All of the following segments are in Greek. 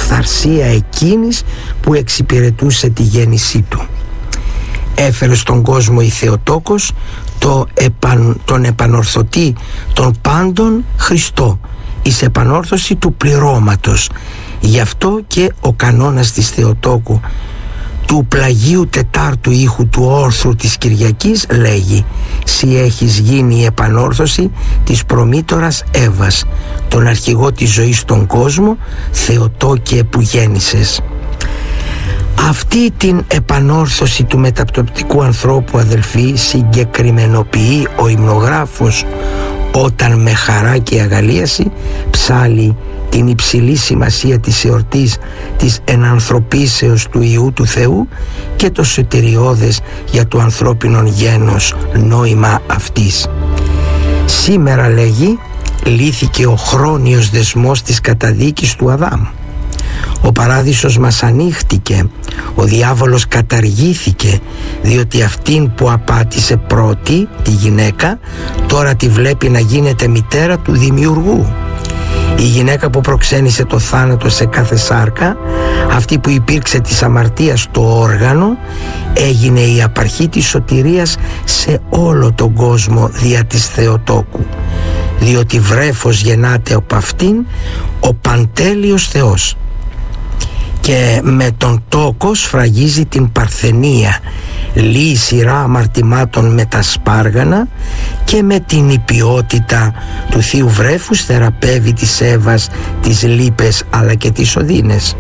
αυθαρσία εκείνης που εξυπηρετούσε τη γέννησή του. Έφερε στον κόσμο η Θεοτόκος τον επανορθωτή των πάντων Χριστό, εις επανόρθωση του πληρώματος. Γι' αυτό και ο κανόνας της Θεοτόκου του πλαγίου τετάρτου ήχου του όρθρου της Κυριακής λέγει: «Συ έχεις γίνει η επανόρθωση της προμήτωρας Εύας, τον αρχηγό της ζωής στον κόσμο, Θεοτόκε που γέννησες». Αυτή την επανόρθωση του μεταπτωτικού ανθρώπου, αδελφοί, συγκεκριμενοποιεί ο υμνογράφος όταν με χαρά και αγαλίαση ψάλλει την υψηλή σημασία της εορτής της ενανθρωπίσεως του Υιού του Θεού και το σωτηριώδες για το ανθρώπινο γένος νόημα αυτής. Σήμερα, λέγει, λύθηκε ο χρόνιος δεσμός της καταδίκης του Αδάμ. Ο παράδεισος μας ανοίχτηκε, ο διάβολος καταργήθηκε, διότι αυτήν που απάτησε πρώτη, τη γυναίκα, τώρα τη βλέπει να γίνεται μητέρα του δημιουργού. Η γυναίκα που προξένησε το θάνατο σε κάθε σάρκα, αυτή που υπήρξε της αμαρτίας το όργανο, έγινε η απαρχή της σωτηρίας σε όλο τον κόσμο δια της Θεοτόκου, διότι βρέφος γεννάται από αυτήν ο παντέλειος Θεός. Και με τον τόκο σφραγίζει την παρθενία, λύει σειρά αμαρτημάτων με τα σπάργανα και με την υπιότητα του Θείου Βρέφους θεραπεύει της Εύας τις λύπες αλλά και τις οδύνες.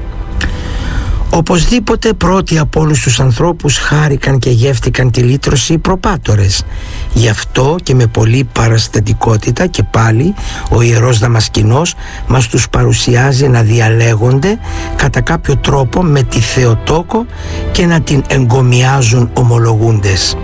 Οπωσδήποτε πρώτοι από όλους τους ανθρώπους χάρηκαν και γεύτηκαν τη λύτρωση οι προπάτορες. Γι' αυτό και με πολλή παραστατικότητα και πάλι ο Ιερός Δαμασκηνός μας τους παρουσιάζει να διαλέγονται κατά κάποιο τρόπο με τη Θεοτόκο και να την εγκομιάζουν ομολογούντες.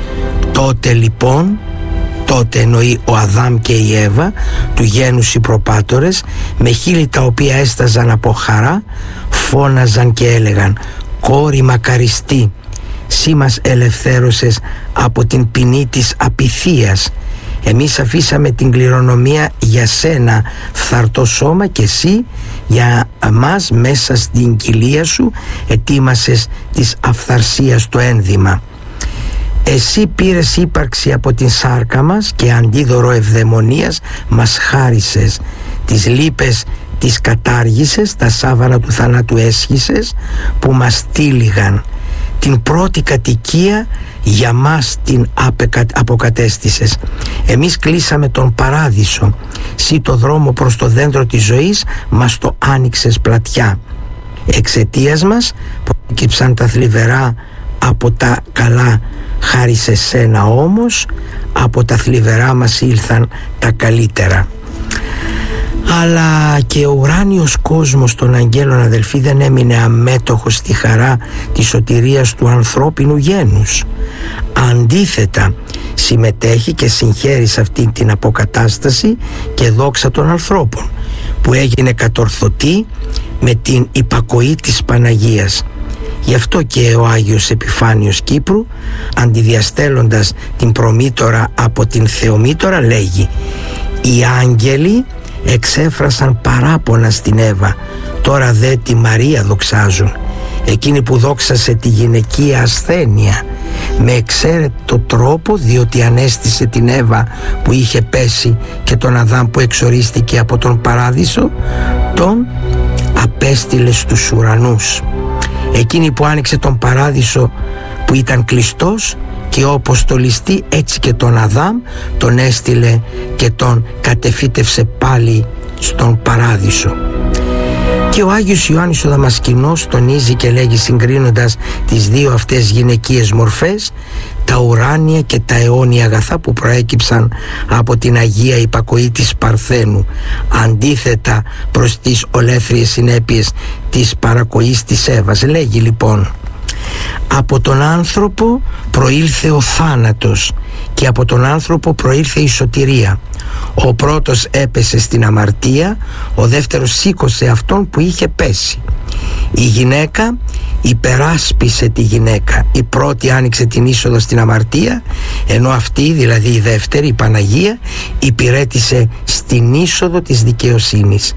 Τότε εννοεί ο Αδάμ και η Εύα, του γένους οι προπάτορες, με χείλη τα οποία έσταζαν από χαρά, φώναζαν και έλεγαν: «Κόρη μακαριστή, σύ μας ελευθέρωσες από την ποινή της απειθίας. Εμείς αφήσαμε την κληρονομία για σένα φθαρτό σώμα και εσύ για μας μέσα στην κοιλία σου ετοίμασες της αυθαρσίας το ένδυμα. Εσύ πήρες ύπαρξη από την σάρκα μας και αντίδωρο ευδαιμονίας μας χάρισες. Τις λύπες τις κατάργησες, τα σάβανα του θανάτου έσχισες που μας τύλιγαν. Την πρώτη κατοικία για μας την αποκατέστησες. Εμείς κλείσαμε τον παράδεισο. Συ το δρόμο προς το δέντρο της ζωής μας το άνοιξες πλατιά. Εξαιτίας μας προκύψαν τα θλιβερά από τα καλά, χάρη σε σένα όμως από τα θλιβερά μας ήλθαν τα καλύτερα». Αλλά και ο ουράνιος κόσμος των αγγέλων, αδελφοί, δεν έμεινε αμέτωχος στη χαρά της σωτηρίας του ανθρώπινου γένους. Αντίθετα, συμμετέχει και συγχαίρει σε αυτή την αποκατάσταση και δόξα των ανθρώπων, που έγινε κατορθωτή με την υπακοή της Παναγίας. Γι' αυτό και ο Άγιος Επιφάνιος Κύπρου, αντιδιαστέλλοντας την προμήτωρα από την Θεομήτωρα, λέγει: «Οι άγγελοι εξέφρασαν παράπονα στην Εύα, τώρα δε τη Μαρία δοξάζουν. Εκείνη που δόξασε τη γυναικεία ασθένεια με εξαίρετο τρόπο, διότι ανέστησε την Εύα που είχε πέσει και τον Αδάμ που εξορίστηκε από τον παράδεισο, τον απέστειλε στους ουρανούς. Εκείνη που άνοιξε τον παράδεισο που ήταν κλειστός, και όπως το ληστή έτσι και τον Αδάμ τον έστειλε και τον κατεφύτευσε πάλι στον παράδεισο». Και ο Άγιος Ιωάννης ο Δαμασκηνός τονίζει και λέγει, συγκρίνοντας τις δύο αυτές γυναικείες μορφές, τα ουράνια και τα αιώνια αγαθά που προέκυψαν από την Αγία υπακοή της Παρθένου, αντίθετα προς τις ολέθριες συνέπειες της παρακοής της Εύας. Λέγει λοιπόν: «Από τον άνθρωπο προήλθε ο θάνατος και από τον άνθρωπο προήλθε η σωτηρία. Ο πρώτος έπεσε στην αμαρτία, ο δεύτερος σήκωσε αυτόν που είχε πέσει. Η γυναίκα υπεράσπισε τη γυναίκα. Η πρώτη άνοιξε την είσοδο στην αμαρτία, ενώ αυτή, δηλαδή η δεύτερη, η Παναγία, υπηρέτησε στην είσοδο της δικαιοσύνης.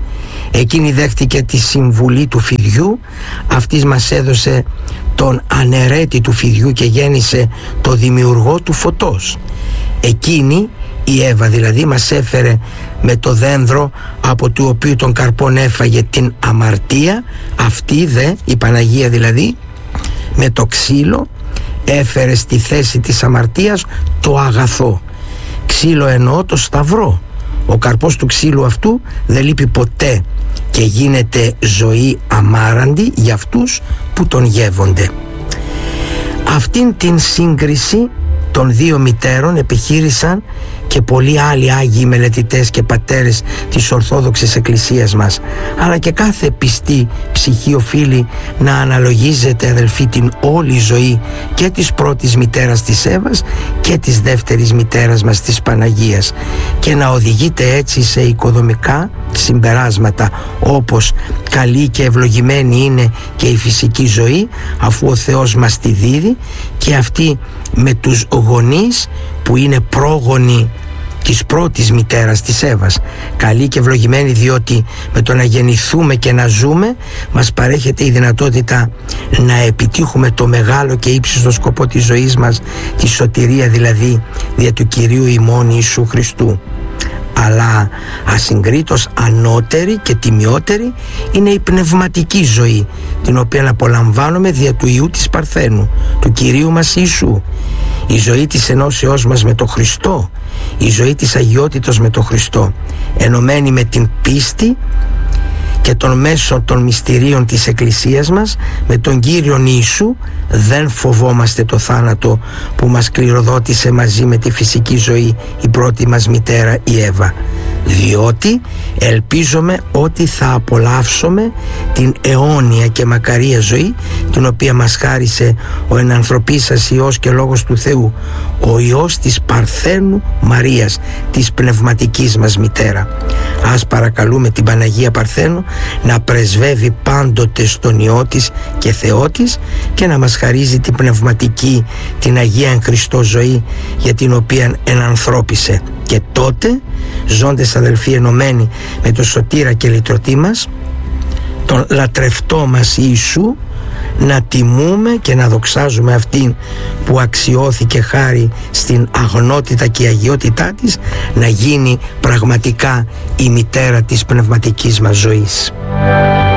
Εκείνη δέχτηκε τη συμβουλή του φιδιού, αυτής μας έδωσε τον αναιρέτη του φιδιού και γέννησε το δημιουργό του φωτός. Εκείνη, η Εύα δηλαδή, μας έφερε με το δένδρο από του οποίου τον καρπόν έφαγε την αμαρτία. Αυτή δε, η Παναγία δηλαδή, με το ξύλο έφερε στη θέση της αμαρτίας το αγαθό. Ξύλο εννοώ το σταυρό. Ο καρπός του ξύλου αυτού δεν λείπει ποτέ και γίνεται ζωή αμάραντη για αυτούς που τον γεύονται. Αυτήν την σύγκριση των δύο μητέρων επιχείρησαν και πολλοί άλλοι Άγιοι μελετητές και πατέρες της Ορθόδοξης Εκκλησίας μας, αλλά και κάθε πιστή ψυχή οφείλει να αναλογίζεται, αδελφοί, την όλη ζωή και της πρώτης μητέρας της Εύας και της δεύτερης μητέρας μας της Παναγίας, και να οδηγείται έτσι σε οικοδομικά συμπεράσματα, όπως καλή και ευλογημένη είναι και η φυσική ζωή, αφού ο Θεός μας τη δίδει, και αυτή με τους γονείς που είναι πρόγονοι της πρώτης μητέρας της Εύας. Καλή και ευλογημένη διότι με το να γεννηθούμε και να ζούμε μας παρέχεται η δυνατότητα να επιτύχουμε το μεγάλο και ύψιστο σκοπό της ζωής μας, τη σωτηρία δηλαδή δια του Κυρίου ημών Ιησού Χριστού. Αλλά ασυγκρίτως ανώτερη και τιμιότερη είναι η πνευματική ζωή, την οποία απολαμβάνουμε δια του Ιού της Παρθένου, του Κυρίου μας Ιησού. Η ζωή της ενώσεώς μας με τον Χριστό, η ζωή της αγιότητος με τον Χριστό, ενωμένη με την πίστη και των μέσων των μυστηρίων της Εκκλησίας μας, με τον Κύριον Ιησού, δεν φοβόμαστε το θάνατο που μας κληροδότησε μαζί με τη φυσική ζωή η πρώτη μας μητέρα η Εύα, διότι ελπίζομαι ότι θα απολαύσουμε την αιώνια και μακαρία ζωή την οποία μας χάρισε ο ενανθρωπίσας Υιός και Λόγος του Θεού, ο Υιός της Παρθένου Μαρίας, της πνευματικής μας μητέρα. Ας παρακαλούμε την Παναγία Παρθένου να πρεσβεύει πάντοτε στον Υιό της και Θεό της και να μας χαρίζει την πνευματική, την Αγία εν Χριστώ ζωή, για την οποία ενανθρώπισε, και τότε ζώντες αδελφοί ενωμένοι με το σωτήρα και λυτρωτή μας, τον λατρευτό μας Ιησού, να τιμούμε και να δοξάζουμε αυτήν που αξιώθηκε χάρη στην αγνότητα και αγιότητά της να γίνει πραγματικά η μητέρα της πνευματικής μας ζωής.